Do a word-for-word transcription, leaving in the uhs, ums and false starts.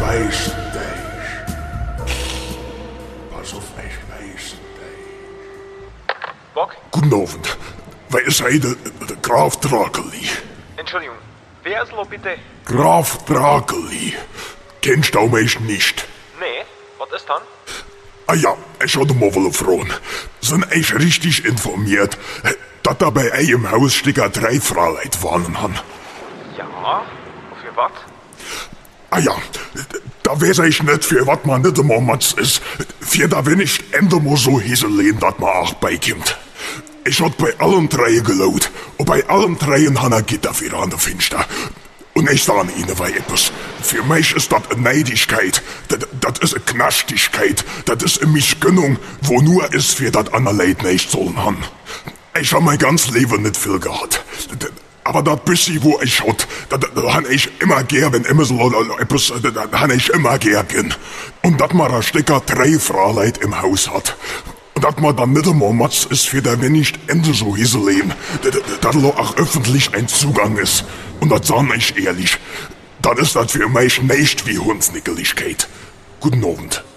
weiß dich. Pass auf, ich weiß dich. Bock? Guten Abend. Wer sei der, der Graf Drakeli? Entschuldigung, wer ist lo bitte? Graf Drakeli. Kennst du mich nicht? Nee, was ist dann? Ah ja, ich hatte mal wohl fragen. Sind ich richtig informiert, dass da bei euch im Haus Sticker drei Frauleute wohnen haben? Ja, für was? Ah ja, da weiß ich nicht, für was man nicht immer Matz ist. Für da wenn ich endlich mal so hiselehen, dass man auch beikommt. Ich hab bei allen drei gelaut. Und bei allen dreien han er Gitter wieder an der Finster. Und ich sag ihnen weil etwas. Für mich ist das eine Neidigkeit. Das, das ist eine Knastigkeit. Das ist eine Mischgönnung, wo nur ist, für das andere Leute nicht sollen haben. Ich hab mein ganzes Leben nicht viel gehabt. Aber das bisschen, wo ich hat, das, das han ich immer gern, wenn immer so etwas, das han ich immer gern gern. Und dass man da Stecker drei Frauleute im Haus hat. Und dass man dann nicht einmal Matz ist, für da wenn nicht Ende so hiselehen, dass auch öffentlich ein Zugang ist. Und das sag ich ehrlich, dann ist das für mich nicht wie Hundsnickeligkeit. Guten Abend.